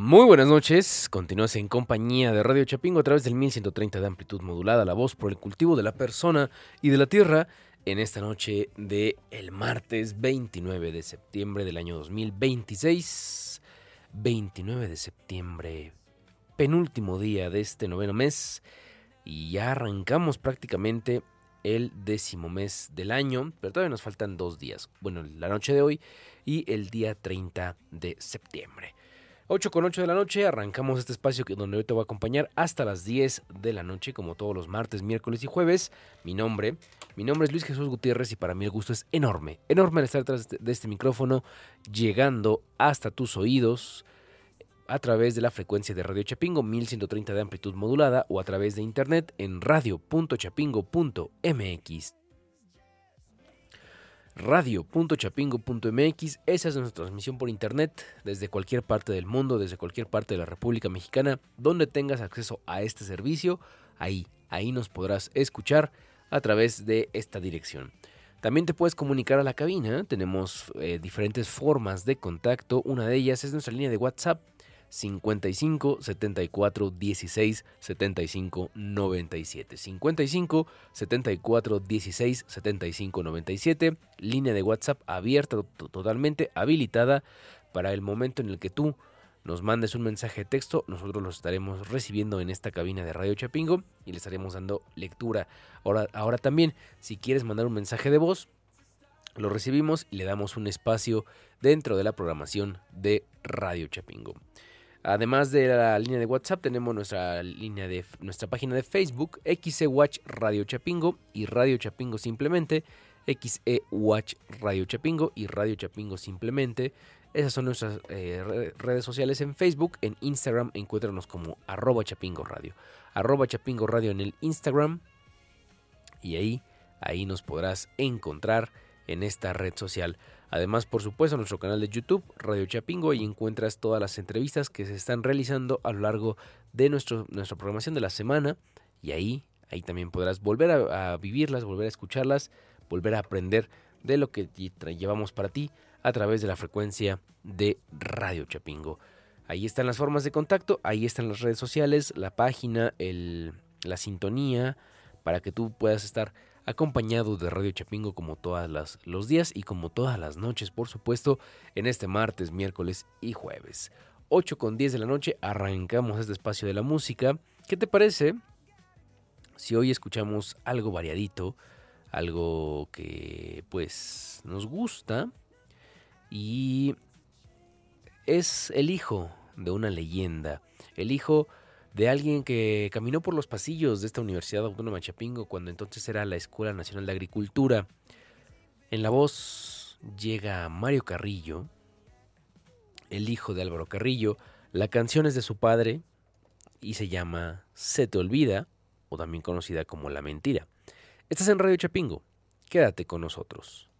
Muy buenas noches, continúas en compañía de Radio Chapingo a través del 1130 de amplitud modulada, la voz por el cultivo de la persona y de la tierra, en esta noche de el martes 29 de septiembre del año 2026, 29 de septiembre, penúltimo día de este noveno mes, y ya arrancamos prácticamente el 10º mes del año, pero todavía nos faltan 2 días, bueno, la noche de hoy y el día 30 de septiembre. 8:08 de la noche, arrancamos este espacio donde hoy te voy a acompañar hasta las 10 de la noche, como todos los martes, miércoles y jueves. Mi nombre es Luis Jesús Gutiérrez y para mí el gusto es enorme al estar detrás de este micrófono, llegando hasta tus oídos a través de la frecuencia de Radio Chapingo 1130 de amplitud modulada o a través de internet en radio.chapingo.mx. radio.chapingo.mx, esa es nuestra transmisión por internet desde cualquier parte del mundo, desde cualquier parte de la República Mexicana, donde tengas acceso a este servicio, ahí nos podrás escuchar a través de esta dirección. También te puedes comunicar a la cabina, tenemos diferentes formas de contacto, una de ellas es nuestra línea de WhatsApp, 55 74 16 75 97 55 74 16 75 97, línea de WhatsApp abierta, totalmente habilitada para el momento en el que tú nos mandes un mensaje de texto. Nosotros lo estaremos recibiendo en esta cabina de Radio Chapingo y le estaremos dando lectura. Ahora también, si quieres mandar un mensaje de voz, lo recibimos y le damos un espacio dentro de la programación de Radio Chapingo. Además de la línea de WhatsApp, tenemos nuestra página de Facebook, XEWatch Radio Chapingo y Radio Chapingo simplemente, XEWatch Radio Chapingo y Radio Chapingo simplemente. Esas son nuestras redes sociales en Facebook. En Instagram encuéntranos como @chapingoradio. @chapingoradio en el Instagram. Y ahí nos podrás encontrar en esta red social. Además, por supuesto, nuestro canal de YouTube, Radio Chapingo, ahí encuentras todas las entrevistas que se están realizando a lo largo de nuestra programación de la semana. Y ahí también podrás volver a vivirlas, volver a escucharlas, volver a aprender de lo que llevamos para ti a través de la frecuencia de Radio Chapingo. Ahí están las formas de contacto, ahí están las redes sociales, la página, la sintonía, para que tú puedas estar acompañado de Radio Chapingo como todos los días y como todas las noches, por supuesto, en este martes, miércoles y jueves. 8:10 de la noche, arrancamos este espacio de la música. ¿Qué te parece si hoy escuchamos algo variadito, algo que pues nos gusta? Y es el hijo de una leyenda, el hijo de alguien que caminó por los pasillos de esta Universidad Autónoma de Chapingo cuando entonces era la Escuela Nacional de Agricultura. En la voz llega Mario Carrillo, el hijo de Álvaro Carrillo. La canción es de su padre y se llama Se te olvida, o también conocida como La Mentira. Estás en Radio Chapingo, quédate con nosotros.